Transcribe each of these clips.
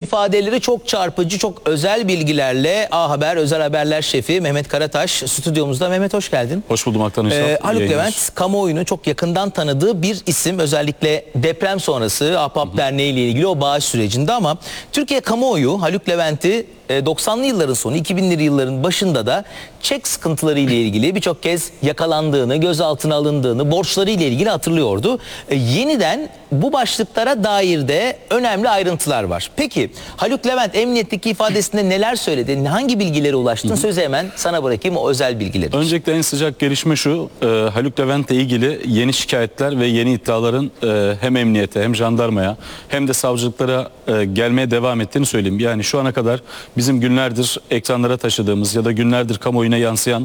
ifadeleri çok çarpıcı, çok özel bilgilerle A Haber Özel Haberler Şefi Mehmet Karataş stüdyomuzda. Mehmet hoş geldin. Hoş buldum Aktan Üstad. Haluk Levent kamuoyunun çok yakından tanıdığı bir isim. Özellikle deprem sonrası Ahbap Derneği ile ilgili o bağış sürecinde, ama Türkiye kamuoyu Haluk Levent'i 90'lı yılların sonu 2000'li yılların başında da çek sıkıntıları ile ilgili birçok kez yakalandığını, gözaltına alındığını, borçları ile ilgili hatırlıyordu. Yeniden bu başlıklara dair de önemli ayrıntılar var. Peki Haluk Levent emniyetteki ifadesinde neler söyledi? Hangi bilgilere ulaştın? Sözü hemen sana bırakayım, o özel bilgileri. Öncelikle en sıcak gelişme şu: Haluk Levent'le ilgili yeni şikayetler ve yeni iddiaların hem emniyete hem jandarmaya hem de savcılıklara gelmeye devam ettiğini söyleyeyim. Yani şu ana kadar bizim günlerdir ekranlara taşıdığımız ya da günlerdir kamuoyuna yansıyan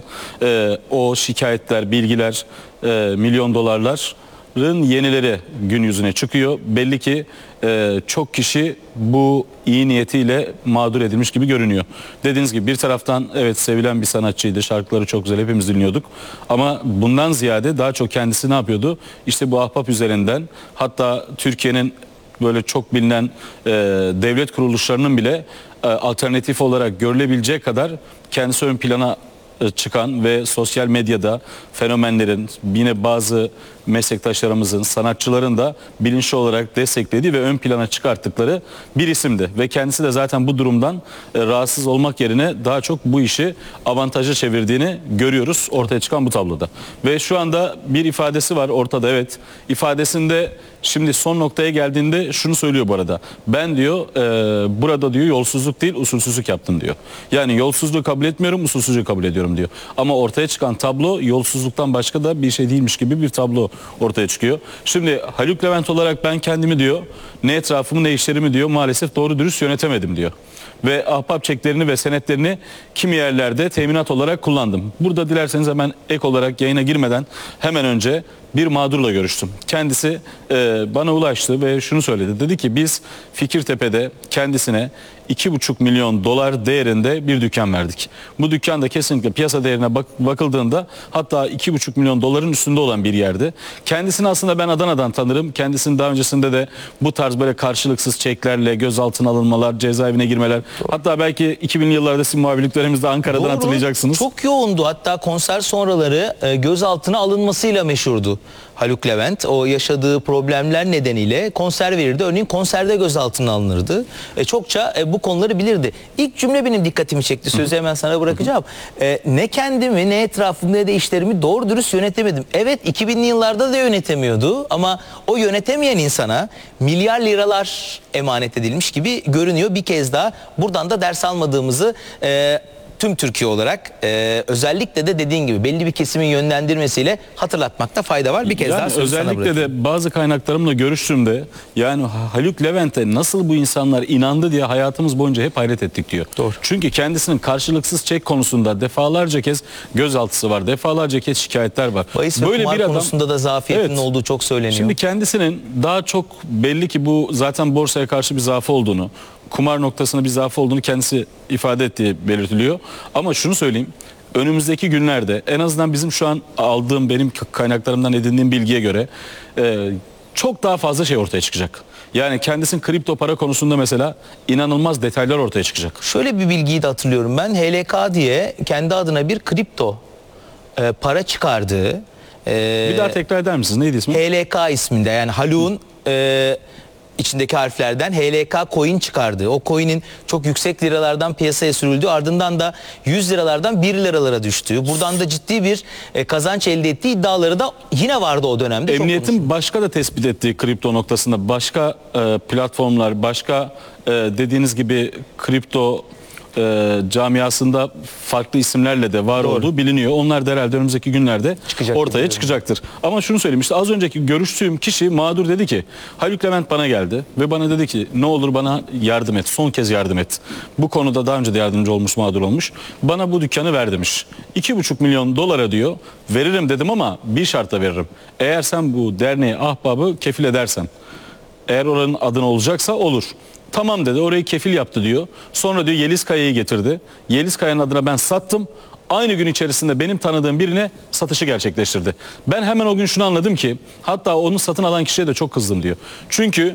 o şikayetler, bilgiler, milyon dolarların yenileri gün yüzüne çıkıyor. Belli ki çok kişi bu iyi niyetiyle mağdur edilmiş gibi görünüyor. Dediğiniz gibi bir taraftan evet sevilen bir sanatçıydı, şarkıları çok güzel, hepimiz dinliyorduk. Ama bundan ziyade daha çok kendisi ne yapıyordu? İşte bu ahbap üzerinden, hatta Türkiye'nin böyle çok bilinen devlet kuruluşlarının bile alternatif olarak görülebilecek kadar kendisi ön plana çıkan ve sosyal medyada fenomenlerin, yine bazı meslektaşlarımızın, sanatçıların da bilinçli olarak desteklediği ve ön plana çıkarttıkları bir isimdi. Ve kendisi de zaten bu durumdan rahatsız olmak yerine daha çok bu işi avantaja çevirdiğini görüyoruz ortaya çıkan bu tabloda. Ve şu anda bir ifadesi var ortada, evet. İfadesinde şimdi son noktaya geldiğinde şunu söylüyor bu arada. Ben diyor burada diyor yolsuzluk değil usulsüzlük yaptım diyor. Yani yolsuzluğu kabul etmiyorum, usulsüzlüğü kabul ediyorum diyor. Ama ortaya çıkan tablo yolsuzluktan başka da bir şey değilmiş gibi bir tablo ortaya çıkıyor. Şimdi Haluk Levent olarak ben kendimi diyor, ne etrafımı ne işlerimi diyor maalesef doğru dürüst yönetemedim diyor. Ve ahbap çeklerini ve senetlerini kimi yerlerde teminat olarak kullandım. Burada dilerseniz hemen ek olarak yayına girmeden hemen önce bir mağdurla görüştüm. Kendisi bana ulaştı ve şunu söyledi. Dedi ki biz Fikirtepe'de kendisine 2,5 milyon dolar değerinde bir dükkan verdik. Bu dükkan da kesinlikle piyasa değerine bakıldığında hatta 2,5 milyon doların üstünde olan bir yerdi. Kendisini aslında ben Adana'dan tanırım. Kendisini daha öncesinde de bu tarz böyle karşılıksız çeklerle gözaltına alınmalar, cezaevine girmeler. Hatta belki 2000'li yıllarda sizin muhabirliklerimizde Ankara'dan Doğru, hatırlayacaksınız. çok yoğundu. Hatta konser sonraları gözaltına alınmasıyla meşhurdu Haluk Levent. O yaşadığı problemler nedeniyle konser verirdi. Örneğin konserde gözaltına alınırdı. Çokça bu konuları bilirdi. İlk cümle benim dikkatimi çekti. Sözü hemen sana bırakacağım. Ne kendimi ne etrafımı ne de işlerimi doğru dürüst yönetemedim. Evet 2000'li yıllarda da yönetemiyordu ama o yönetemeyen insana milyar liralar emanet edilmiş gibi görünüyor. Bir kez daha buradan da ders almadığımızı tüm Türkiye olarak özellikle de dediğin gibi belli bir kesimin yönlendirmesiyle hatırlatmakta fayda var. Bir kez yani daha sözü sana özellikle bırakayım. de bazı kaynaklarımla görüştüğümde yani Haluk Levent'e nasıl bu insanlar inandı diye hayatımız boyunca hep hayret ettik diyor. Doğru. Çünkü kendisinin karşılıksız çek konusunda defalarca kez gözaltısı var. Defalarca kez şikayetler var. Bahis ve kumar konusunda da zafiyetinin evet, olduğu çok söyleniyor. Şimdi kendisinin daha çok belli ki bu zaten borsaya karşı bir zaafı olduğunu, kumar noktasında bir zaafı olduğunu kendisi ifade ettiği belirtiliyor. Ama şunu söyleyeyim, önümüzdeki günlerde en azından bizim şu an aldığım, benim kaynaklarımdan edindiğim bilgiye göre çok daha fazla şey ortaya çıkacak. Yani kendisinin kripto para konusunda mesela inanılmaz detaylar ortaya çıkacak. Şöyle bir bilgiyi de hatırlıyorum ben. HLK diye kendi adına bir kripto para çıkardığı. Bir daha tekrar eder misiniz? Neydi ismi? HLK isminde, yani Haluk'un içindeki harflerden HLK coin çıkardı. O coin'in çok yüksek liralardan piyasaya sürüldüğü, ardından da 100 liralardan 1 liralara düştüğü, buradan da ciddi bir kazanç elde ettiği iddiaları da yine vardı o dönemde. Emniyetin başka da tespit ettiği kripto noktasında başka platformlar, başka dediğiniz gibi kripto camiasında farklı isimlerle de var olduğu biliniyor. Onlar da herhalde önümüzdeki günlerde ortaya çıkacaktır. Ama şunu söyleyeyim, işte az önceki görüştüğüm kişi mağdur dedi ki Haluk Levent bana geldi ve bana dedi ki ne olur bana yardım et, son kez yardım et. Bu konuda daha önce de yardımcı olmuş, mağdur olmuş. Bana bu dükkanı ver demiş. 2,5 milyon dolara diyor veririm dedim ama bir şartla veririm. Eğer sen bu derneğe ahbabı kefil edersen, eğer oranın adına olacaksa olur. Tamam dedi, orayı kefil yaptı diyor. Sonra diyor Yeliz Kaya'yı getirdi. Yeliz Kaya'nın adına ben sattım. Aynı gün içerisinde benim tanıdığım birine satışı gerçekleştirdi. Ben hemen o gün şunu anladım ki, hatta onu satın alan kişiye de çok kızdım diyor. Çünkü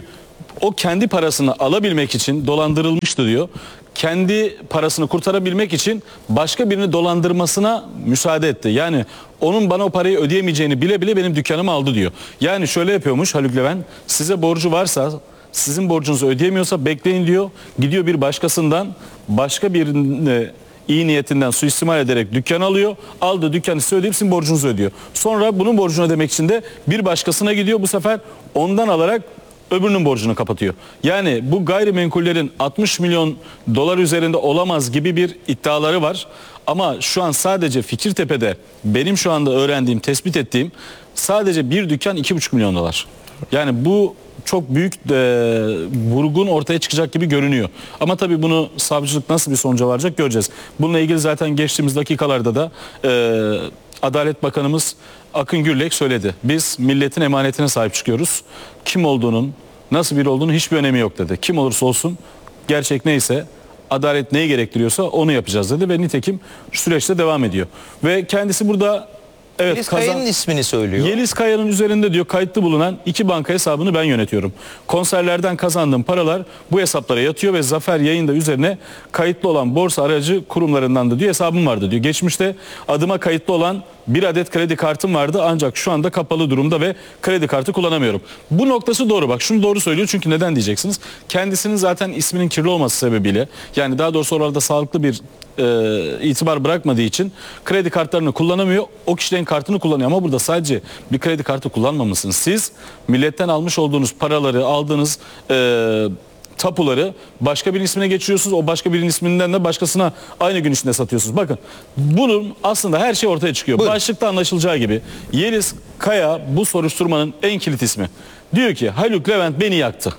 O kendi parasını alabilmek için dolandırılmıştı diyor. Kendi parasını kurtarabilmek için başka birini dolandırmasına müsaade etti. Yani onun bana o parayı ödeyemeyeceğini bile bile benim dükkanımı aldı diyor. Yani şöyle yapıyormuş Haluk Levent, size borcu varsa, sizin borcunuzu ödeyemiyorsa bekleyin diyor. Gidiyor bir başkasından, başka birine iyi niyetinden suistimal ederek dükkan alıyor. Aldığı dükkanı size ödeyip sizin borcunuzu ödüyor. Sonra bunun borcunu ödemek için de bir başkasına gidiyor. Bu sefer ondan alarak öbürünün borcunu kapatıyor. Yani bu gayrimenkullerin 60 milyon dolar üzerinde olamaz gibi bir iddiaları var. Ama şu an sadece Fikirtepe'de benim şu anda öğrendiğim, tespit ettiğim sadece bir dükkan 2,5 milyon dolar. Yani bu çok büyük vurgun ortaya çıkacak gibi görünüyor. Ama tabii bunu savcılık nasıl bir sonuca varacak göreceğiz. Bununla ilgili zaten geçtiğimiz dakikalarda da Adalet Bakanımız Akın Gürlek söyledi. Biz milletin emanetine sahip çıkıyoruz. Kim olduğunun, nasıl biri olduğunun hiçbir önemi yok dedi. Kim olursa olsun, gerçek neyse, adalet neyi gerektiriyorsa onu yapacağız dedi ve nitekim süreçte devam ediyor. Ve kendisi burada Yeliz Kaya'nın ismini söylüyor. Yeliz Kaya'nın üzerinde diyor kayıtlı bulunan 2 banka hesabını ben yönetiyorum. Konserlerden kazandığım paralar bu hesaplara yatıyor ve Zafer Yayında üzerine kayıtlı olan borsa aracı kurumlarından da diyor hesabım vardı diyor. Geçmişte adıma kayıtlı olan bir adet kredi kartım vardı ancak şu anda kapalı durumda ve kredi kartı kullanamıyorum. Bu noktası doğru, bak şunu doğru söylüyor çünkü neden diyeceksiniz? Kendisinin zaten isminin kirli olması sebebiyle, yani daha doğrusu orada sağlıklı bir itibar bırakmadığı için kredi kartlarını kullanamıyor. O kişilerin kartını kullanıyor ama burada sadece bir kredi kartı kullanmamışsınız. Siz milletten almış olduğunuz paraları, aldığınız tapuları başka birinin ismine geçiriyorsunuz. O başka birinin isminden de başkasına aynı gün içinde satıyorsunuz. Bakın bunun aslında her şey ortaya çıkıyor. Buyurun. Başlıkta anlaşılacağı gibi Yeliz Kaya bu soruşturmanın en kilit ismi. Diyor ki Haluk Levent beni yaktı.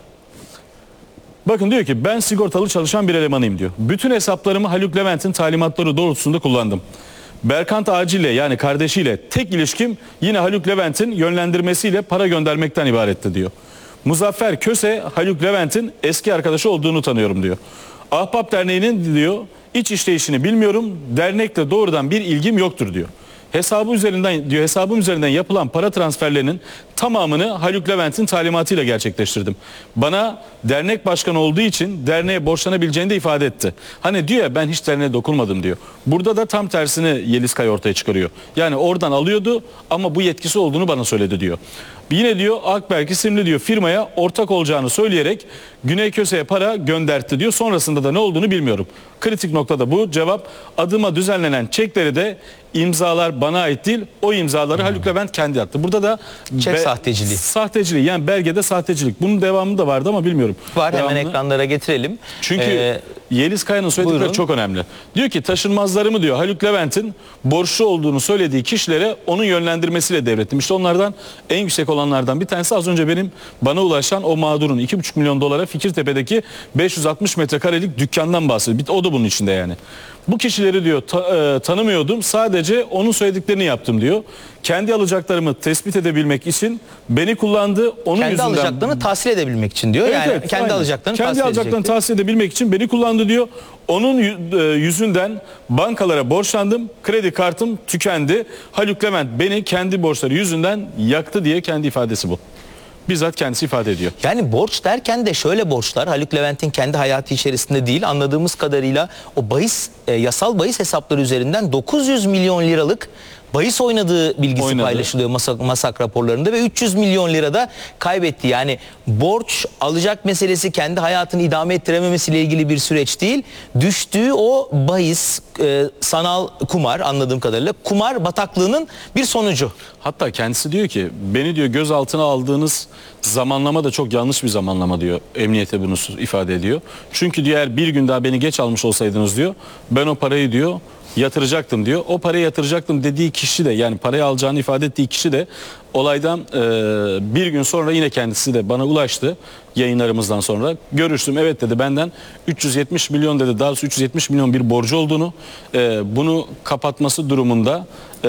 Bakın diyor ki ben sigortalı çalışan bir elemanıyım diyor. Bütün hesaplarımı Haluk Levent'in talimatları doğrultusunda kullandım. Berkant Acil'le yani kardeşiyle tek ilişkim yine Haluk Levent'in yönlendirmesiyle para göndermekten ibaretti diyor. Muzaffer Köse Haluk Levent'in eski arkadaşı olduğunu tanıyorum diyor. Ahbap Derneği'nin diyor iç işleyişini bilmiyorum, dernekle doğrudan bir ilgim yoktur diyor. Hesabım üzerinden yapılan para transferlerinin tamamını Haluk Levent'in talimatıyla gerçekleştirdim. Bana dernek başkanı olduğu için derneğe borçlanabileceğini de ifade etti. Hani diyor ya ben hiç derneğe dokunmadım diyor. Burada da tam tersini Yeliz Kaya ortaya çıkarıyor. Yani oradan alıyordu ama bu yetkisi olduğunu bana söyledi diyor. Yine diyor Akberk isimli diyor firmaya ortak olacağını söyleyerek Güney Köse'ye para göndertti diyor. Sonrasında da ne olduğunu bilmiyorum. Kritik noktada bu cevap. Adıma düzenlenen çekleri de imzalar bana ait değil. O imzaları Haluk Levent kendi attı. Burada da Çek sahteciliği. Sahteciliği yani belgede sahtecilik. Bunun devamı da vardı ama bilmiyorum. Var, devamını. hemen ekranlara getirelim. Çünkü Yeliz Kaya'nın söyledikleri buyurun. çok önemli. Diyor ki taşınmazlarımı diyor Haluk Levent'in borçlu olduğunu söylediği kişilere onun yönlendirmesiyle devrettim. İşte onlardan en yüksek olanlardan bir tanesi az önce bana ulaşan o mağdurun 2,5 milyon dolara Fikirtepe'deki 560 metrekarelik dükkandan bahsediyor. O da bunun içinde yani. Bu kişileri diyor tanımıyordum, sadece onun söylediklerini yaptım diyor. Kendi alacaklarımı tespit edebilmek için beni kullandı. Onun Kendi yüzünden alacaklarını tahsil edebilmek için diyor. Yani kendi aynen. alacaklarını kendi tahsil alacaklarını edecekti. tahsil edebilmek için beni kullandı diyor. Onun yüzünden bankalara borçlandım. Kredi kartım tükendi. Haluk Levent beni kendi borçları yüzünden yaktı diye kendi ifadesi bu. Bizzat kendisi ifade ediyor. Yani borç derken de şöyle borçlar Haluk Levent'in kendi hayatı içerisinde değil, anladığımız kadarıyla o yasal bahis hesapları üzerinden 900 milyon liralık bahis oynadığı bilgisi paylaşılıyor masak raporlarında ve 300 milyon lirada kaybetti. Yani borç alacak meselesi kendi hayatını idame ettirememesiyle ilgili bir süreç değil. Düştüğü o bahis, sanal kumar, anladığım kadarıyla kumar bataklığının bir sonucu. Hatta kendisi diyor ki beni diyor gözaltına aldığınız zamanlama da çok yanlış bir zamanlama diyor. Emniyete bunu ifade ediyor. Çünkü diğer bir gün daha beni geç almış olsaydınız diyor ben o parayı diyor yatıracaktım diyor. O parayı yatıracaktım dediği kişi de yani parayı alacağını ifade ettiği kişi de olaydan bir gün sonra yine kendisi de bana ulaştı yayınlarımızdan sonra. Görüştüm, evet dedi, benden 370 milyon dedi, daha doğrusu 370 milyon bir borcu olduğunu, bunu kapatması durumunda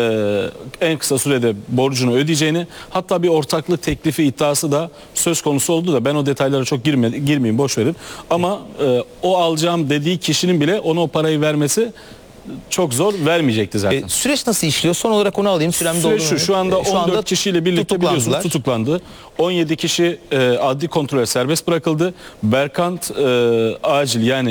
en kısa sürede borcunu ödeyeceğini, hatta bir ortaklık teklifi iddiası da söz konusu oldu da ben o detaylara çok girmeyeyim, boş verin. Ama o alacağım dediği kişinin bile ona o parayı vermesi çok zor vermeyecekti zaten. Süreç nasıl işliyor? Son olarak onu alayım. Sürem doldu. Süreç şu anda 14 kişiyle birlikte biliyorsunuz tutuklandı. 17 kişi adli kontrole serbest bırakıldı. Berkant acil yani